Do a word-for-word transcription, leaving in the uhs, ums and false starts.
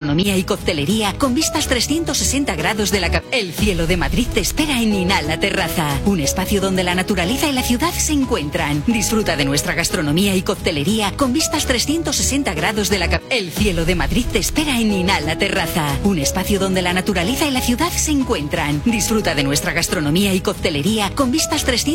gastronomía y coctelería con vistas trescientos sesenta grados de la cap- El cielo de Madrid te espera en Inala Terraza, un espacio donde la naturaleza y la ciudad se encuentran. Disfruta de nuestra gastronomía y coctelería con vistas trescientos sesenta grados de la cap- El cielo de Madrid te espera en Inala Terraza, un espacio donde la naturaleza y la ciudad se encuentran. Disfruta de nuestra gastronomía y coctelería con vistas trescientos